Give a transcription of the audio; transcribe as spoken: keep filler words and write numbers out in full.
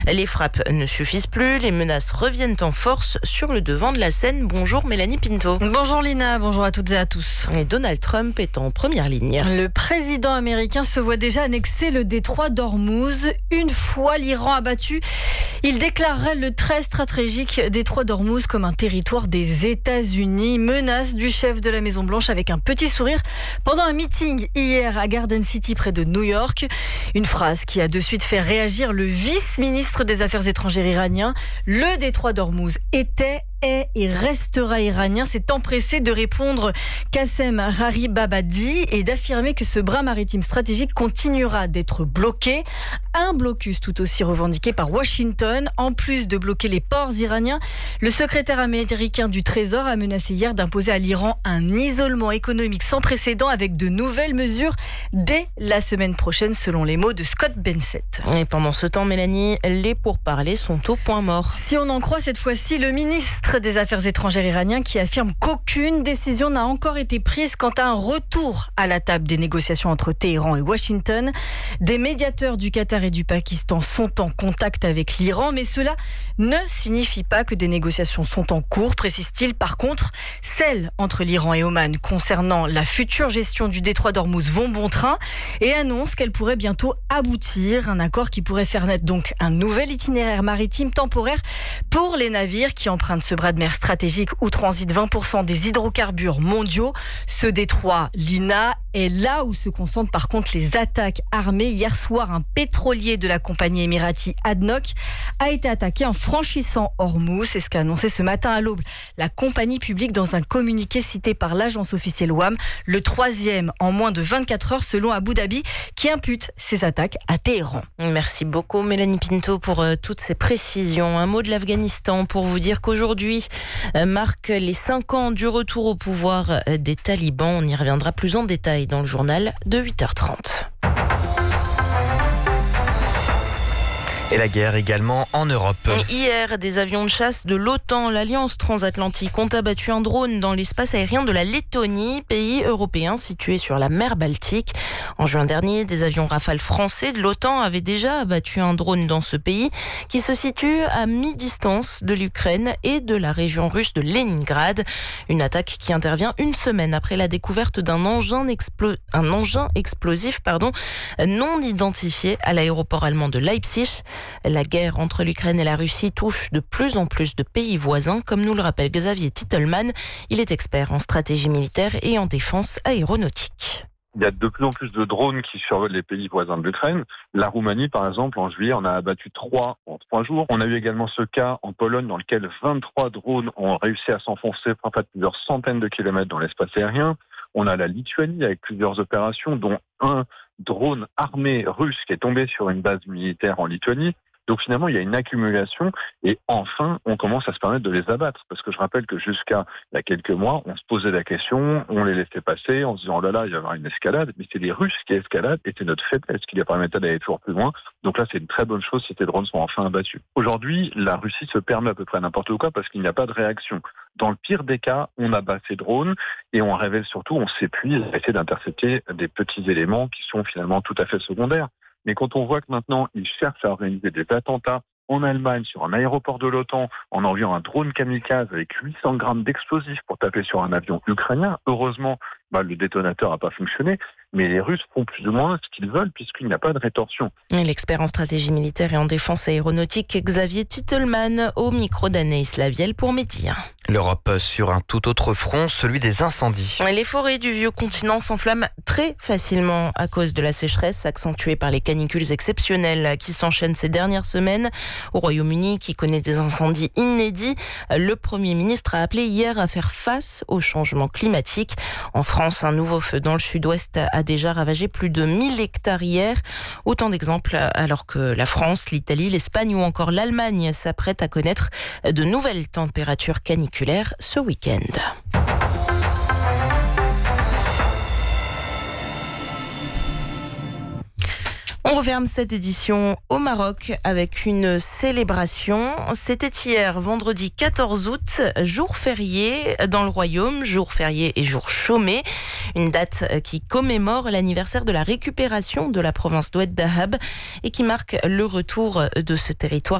Les frappes ne suffisent plus, les menaces reviennent en force sur le devant de la scène. Bonjour Mélanie Pinto. Bonjour Lina, bonjour à toutes et à tous. Et Donald Trump est en première ligne. Le président américain se voit déjà annexer le détroit d'Ormuz. Une fois l'Iran abattu, il déclarerait le très stratégique détroit d'Ormuz comme un territoire des États-Unis. Menace du chef de la Maison-Blanche avec un petit sourire pendant un meeting hier à Garden City près de New York. Une phrase qui a de suite fait réagir le vice-ministre des Affaires étrangères iranien. Le détroit d'Ormuz était, est et restera iranien. S'est empressé de répondre Qassem Gharibabadi et d'affirmer que ce bras maritime stratégique continuera d'être bloqué. Un blocus tout aussi revendiqué par Washington. En plus de bloquer les ports iraniens, le secrétaire américain du Trésor a menacé hier d'imposer à l'Iran un isolement économique sans précédent avec de nouvelles mesures dès la semaine prochaine, selon les mots de Scott Bessent. Et pendant ce temps, Mélanie, les pourparlers sont au point mort. Si on en croit cette fois-ci le ministre des Affaires étrangères iranien qui affirme qu'aucune décision n'a encore été prise quant à un retour à la table des négociations entre Téhéran et Washington. Des médiateurs du Qatar et du Pakistan sont en contact avec l'Iran, mais cela ne signifie pas que des négociations sont en cours, précise-t-il. Par contre, celles entre l'Iran et Oman concernant la future gestion du détroit d'Ormuz vont bon train et annonce qu'elles pourraient bientôt aboutir. Un accord qui pourrait faire naître donc un nouvel itinéraire maritime temporaire pour les navires qui empruntent ce bras de mer stratégique où transitent vingt pour cent des hydrocarbures mondiaux. Ce détroit, Lina, est là où se concentrent par contre les attaques armées. Hier soir, un pétrolier de la compagnie émirati ADNOC a été attaqué en franchissant Ormuz. C'est ce qu'a annoncé ce matin à l'aube la compagnie publique dans un communiqué cité par l'agence officielle O A M. Le troisième en moins de vingt-quatre heures selon Abu Dhabi qui impute ces attaques à Téhéran. Merci beaucoup Mélanie Pinto pour euh, toutes ces précisions. Un mot de l'Afghanistan pour vous dire qu'aujourd'hui euh, marque les cinq ans du retour au pouvoir euh, des talibans. On y reviendra plus en détail dans le journal de huit heures trente. Et la guerre également en Europe. Hier, des avions de chasse de l'OTAN, l'Alliance transatlantique, ont abattu un drone dans l'espace aérien de la Lettonie, pays européen situé sur la mer Baltique. En juin dernier, des avions Rafale français de l'OTAN avaient déjà abattu un drone dans ce pays qui se situe à mi-distance de l'Ukraine et de la région russe de Leningrad. Une attaque qui intervient une semaine après la découverte d'un engin, explo- un engin explosif pardon, non identifié à l'aéroport allemand de Leipzig. La guerre entre l'Ukraine et la Russie touche de plus en plus de pays voisins, comme nous le rappelle Xavier Titelman. Il est expert en stratégie militaire et en défense aéronautique. Il y a de plus en plus de drones qui survolent les pays voisins de l'Ukraine. La Roumanie, par exemple, en juillet, on a abattu trois en trois jours. On a eu également ce cas en Pologne dans lequel vingt-trois drones ont réussi à s'enfoncer pour faire plusieurs centaines de kilomètres dans l'espace aérien. On a la Lituanie avec plusieurs opérations, dont un drone armé russe qui est tombé sur une base militaire en Lituanie. Donc finalement, il y a une accumulation et enfin, on commence à se permettre de les abattre. Parce que je rappelle que jusqu'à il y a quelques mois, on se posait la question, on les laissait passer en se disant « oh là là, il va y avoir une escalade ». Mais c'est les Russes qui escaladent et c'est notre faiblesse qui les permettait d'aller toujours plus loin. Donc là, c'est une très bonne chose si ces drones sont enfin abattus. Aujourd'hui, la Russie se permet à peu près n'importe quoi parce qu'il n'y a pas de réaction. Dans le pire des cas, on abat ces drones et on révèle surtout, on s'épuise à essayer d'intercepter des petits éléments qui sont finalement tout à fait secondaires. Mais quand on voit que maintenant, ils cherchent à organiser des attentats en Allemagne sur un aéroport de l'OTAN en envoyant un drone kamikaze avec huit cents grammes d'explosifs pour taper sur un avion ukrainien, heureusement, bah, le détonateur n'a pas fonctionné, mais les Russes font plus ou moins ce qu'ils veulent puisqu'il n'y a pas de rétorsion. L'expert en stratégie militaire et en défense aéronautique Xavier Titelman au micro d'Anaïs Lavielle pour Média. L'Europe sur un tout autre front, celui des incendies. Les forêts du vieux continent s'enflamment très facilement à cause de la sécheresse accentuée par les canicules exceptionnelles qui s'enchaînent ces dernières semaines. Au Royaume-Uni, qui connaît des incendies inédits, le Premier ministre a appelé hier à faire face au changement climatique. En France, un nouveau feu dans le sud-ouest a déjà ravagé plus de mille hectares hier. Autant d'exemples alors que la France, l'Italie, l'Espagne ou encore l'Allemagne s'apprêtent à connaître de nouvelles températures caniculaires ce week-end. On referme cette édition au Maroc avec une célébration. C'était hier, vendredi quatorze août, jour férié dans le royaume, jour férié et jour chômé. Une date qui commémore l'anniversaire de la récupération de la province d'Oued Dahab et qui marque le retour de ce territoire